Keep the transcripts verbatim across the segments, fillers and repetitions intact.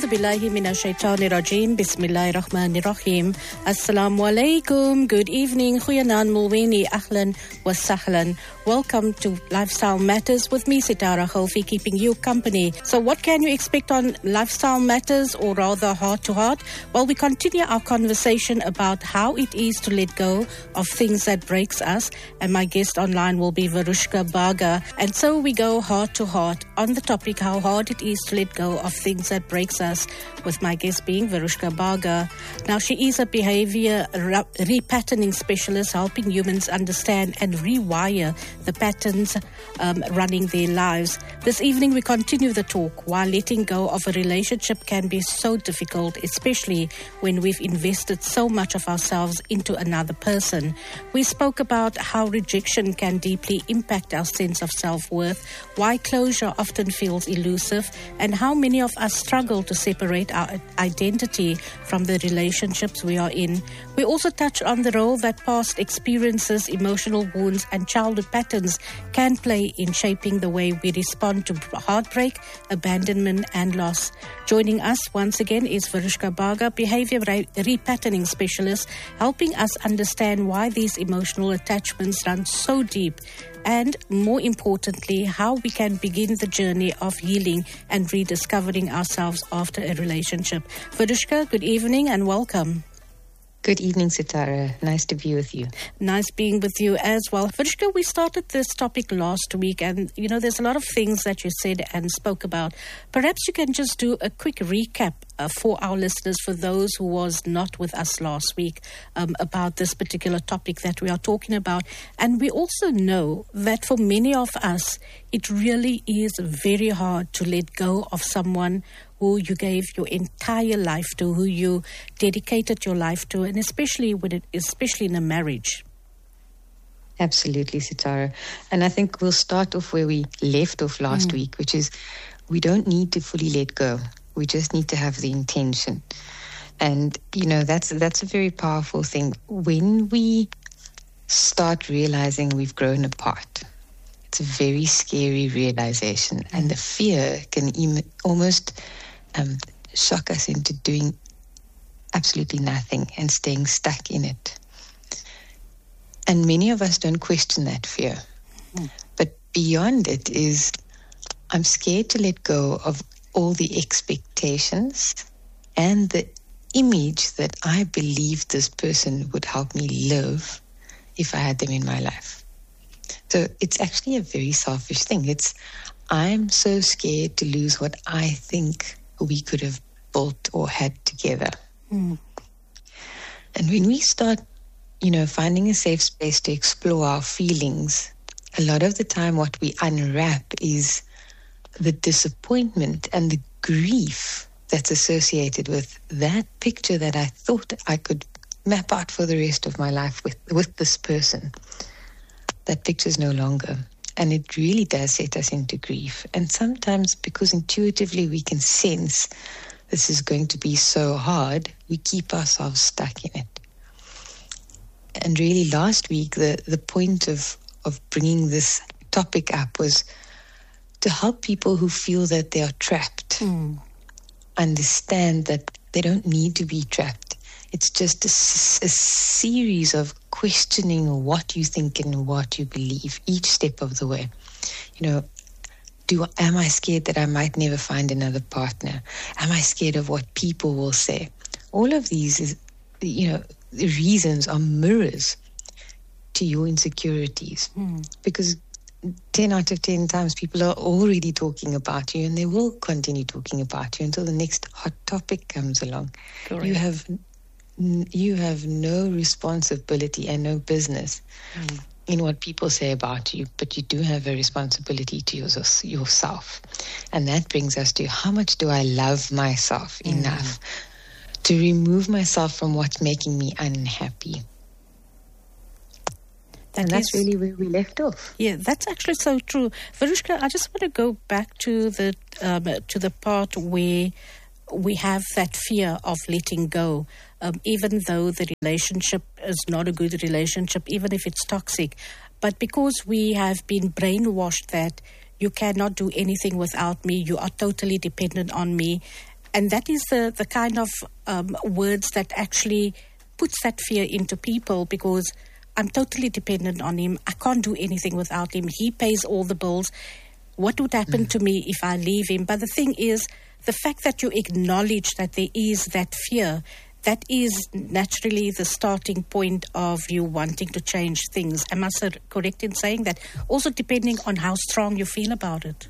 billahi minash shaitani rajim. Bismillahir Rahmanir Rahim. Assalamu alaikum. Good evening. Goeienaand mulweni. Ahlan wa sahlan. Welcome to Lifestyle Matters with me, Sitara Khalfi, keeping you company. So what can you expect on Lifestyle Matters, or rather Heart to Heart? Well, we continue our conversation about how it is to let go of things that breaks us. And my guest online will be Varushka Baga. And so we go heart to heart on the topic how hard it is to let go of things that breaks us, with my guest being Varushka Baga. Now, she is a behavior repatterning specialist, helping humans understand and rewire the patterns um, running their lives. This evening we continue the talk. While letting go of a relationship can be so difficult, especially when we've invested so much of ourselves into another person. We spoke about how rejection can deeply impact our sense of self-worth, why closure often feels elusive, and how many of us struggle to separate our identity from the relationships we are in. We also touch on the role that past experiences, emotional wounds, and childhood patterns can play in shaping the way we respond to heartbreak, abandonment, and loss. Joining us once again is Varushka Baga, behavior re- repatterning specialist, helping us understand why these emotional attachments run so deep, and more importantly, how we can begin the journey of healing and rediscovering ourselves after a relationship. Varushka, good evening and welcome. Good evening, Sitara. Nice to be with you. Nice being with you as well. Varushka, we started this topic last week, and, you know, there's a lot of things that you said and spoke about. Perhaps you can just do a quick recap uh, for our listeners, for those who was not with us last week, um, about this particular topic that we are talking about. And we also know that for many of us, it really is very hard to let go of someone who you gave your entire life to, who you dedicated your life to, and especially when it, especially in a marriage. Absolutely, Sitara. And I think we'll start off where we left off last mm. week, which is we don't need to fully let go. We just need to have the intention. And, you know, that's that's a very powerful thing. When we start realizing we've grown apart, it's a very scary realization. Mm. And the fear can em- almost um, shock us into doing absolutely nothing and staying stuck in it. And many of us don't question that fear. Mm. But beyond it is, I'm scared to let go of all the expectations and the image that I believed this person would help me live if I had them in my life. So it's actually a very selfish thing. It's, I'm so scared to lose what I think we could have built or had together. Mm. And when we start, you know, finding a safe space to explore our feelings, a lot of the time what we unwrap is the disappointment and the grief that's associated with that picture that I thought I could map out for the rest of my life with, with this person. That picture is no longer. And it really does set us into grief. And sometimes because intuitively we can sense this is going to be so hard, we keep ourselves stuck in it. And really last week, the, the point of, of bringing this topic up was to help people who feel that they are trapped mm. understand that they don't need to be trapped. It's just a, a series of questioning what you think and what you believe each step of the way. You know, do am I scared that I might never find another partner? Am I scared of what people will say? All of these is, you know, the reasons are mirrors to your insecurities. Mm. Because ten out of ten times people are already talking about you, and they will continue talking about you until the next hot topic comes along. Correct. You have you have no responsibility and no business mm. in what people say about you, but you do have a responsibility to yours, yourself. And that brings us to, how much do I love myself mm. enough to remove myself from what's making me unhappy? That and that's is, really where we left off. Yeah, that's actually so true. Varushka, I just want to go back to the um, to the part where we have that fear of letting go, um, even though the relationship is not a good relationship, even if it's toxic. But because we have been brainwashed that you cannot do anything without me, you are totally dependent on me, and that is the, the kind of um, words that actually puts that fear into people, because I'm totally dependent on him. I can't do anything without him. He pays all the bills. What would happen mm. to me if I leave him? But the thing is, the fact that you acknowledge that there is that fear, that is naturally the starting point of you wanting to change things. Am I so correct in saying that? Also depending on how strong you feel about it.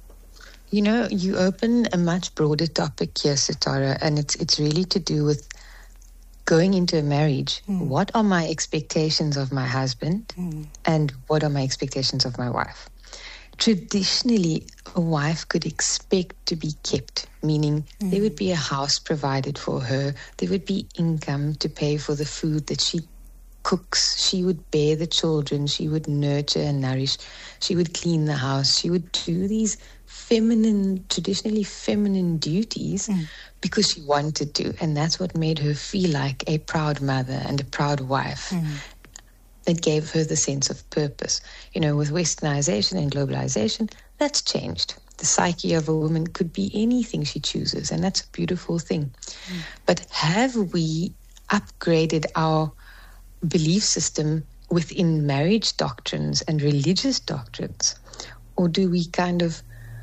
You know, you open a much broader topic here, Sitara, and it's it's really to do with going into a marriage. Mm. What are my expectations of my husband mm. and what are my expectations of my wife? Traditionally, a wife could expect to be kept, meaning mm. there would be a house provided for her, there would be income to pay for the food that she cooks, she would bear the children, she would nurture and nourish, she would clean the house, she would do these feminine, traditionally feminine duties mm. because she wanted to, and that's what made her feel like a proud mother and a proud wife. Mm. It gave her the sense of purpose. You know, with westernization and globalization, that's changed. The psyche of a woman could be anything she chooses, and that's a beautiful thing. Mm. But have we upgraded our belief system within marriage doctrines and religious doctrines? Or do we kind of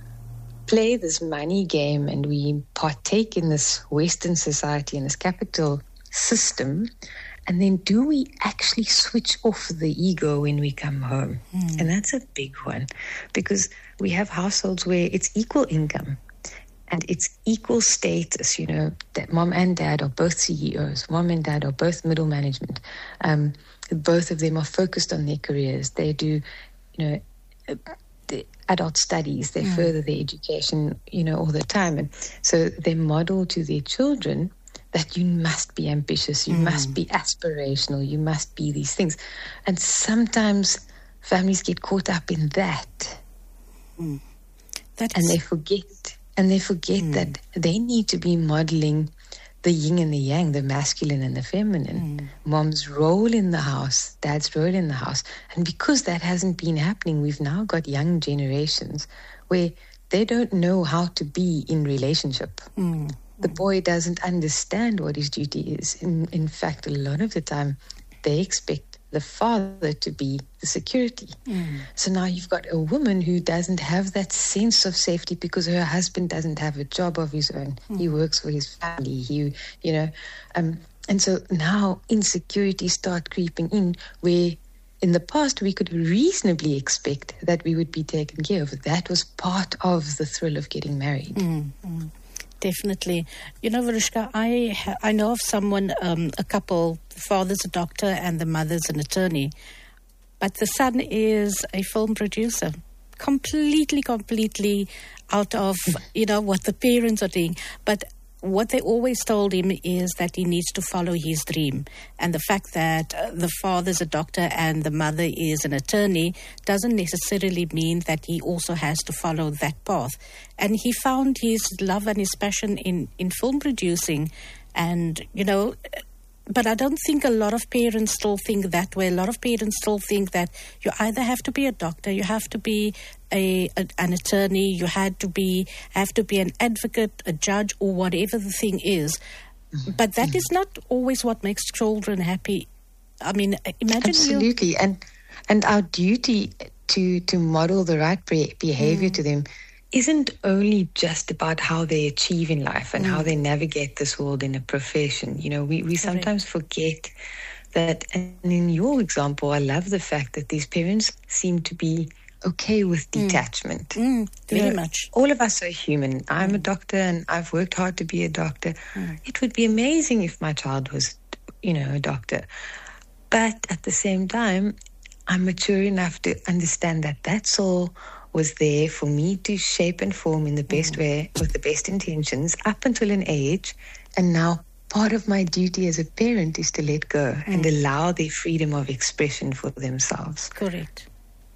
play this money game and we partake in this Western society and this capital system? And then do we actually switch off the ego when we come home? Mm. And that's a big one, because we have households where it's equal income and it's equal status, you know, that mom and dad are both C E Os, mom and dad are both middle management. Um, both of them are focused on their careers. They do, you know, the adult studies, they mm. further their education, you know, all the time. And so they model to their children that you must be ambitious, you mm. must be aspirational, you must be these things. And sometimes families get caught up in that. Mm. And they forget, and they forget mm. that they need to be modeling the yin and the yang, the masculine and the feminine. Mm. Mom's role in the house, dad's role in the house. And because that hasn't been happening, we've now got young generations where they don't know how to be in relationship. Mm. The boy doesn't understand what his duty is. In, in fact, a lot of the time, they expect the father to be the security. Mm. So now you've got a woman who doesn't have that sense of safety because her husband doesn't have a job of his own. Mm. He works for his family. He, you know, um, and so now insecurities start creeping in where in the past we could reasonably expect that we would be taken care of. That was part of the thrill of getting married. Mm. Mm. Definitely. You know, Varishka, I ha- I know of someone, um, a couple, the father's a doctor and the mother's an attorney, but the son is a film producer, completely, completely out of, you know, what the parents are doing. But what they always told him is that he needs to follow his dream. And the fact that uh, the father's a doctor and the mother is an attorney doesn't necessarily mean that he also has to follow that path. And he found his love and his passion in, in film producing. And, you know, but I don't think a lot of parents still think that way. A lot of parents still think that you either have to be a doctor, you have to be a, a an attorney, you had to be have to be an advocate, a judge, or whatever the thing is. Mm-hmm. But that mm-hmm. is not always what makes children happy. I mean, imagine absolutely, you... and and our duty to to model the right behavior mm. to them isn't only just about how they achieve in life and mm. how they navigate this world in a profession. You know, we, we sometimes forget that, and in your example, I love the fact that these parents seem to be okay with detachment. Mm. Mm, very you know, much. All of us are human. I'm mm. a doctor and I've worked hard to be a doctor. Mm. It would be amazing if my child was, you know, a doctor. But at the same time, I'm mature enough to understand that that's all was there for me to shape and form in the best mm. way with the best intentions up until an age. And now part of my duty as a parent is to let go mm. and allow their freedom of expression for themselves. Correct.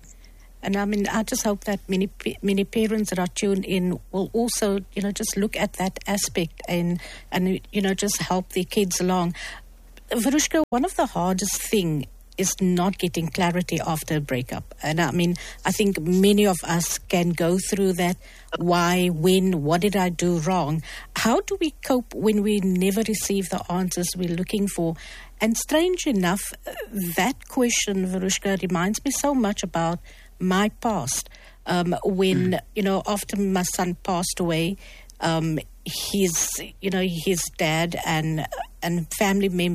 And I mean, I just hope that many many parents that are tuned in will also, you know, just look at that aspect and, and you know, just help their kids along. Varushka, one of the hardest thing is not getting clarity after a breakup. And I mean, I think many of us can go through that. Why, when, what did I do wrong? How do we cope when we never receive the answers we're looking for? And strange enough, that question, Varushka, reminds me so much about my past. Um, when, mm. you know, after my son passed away, um, his, you know, his dad and and family members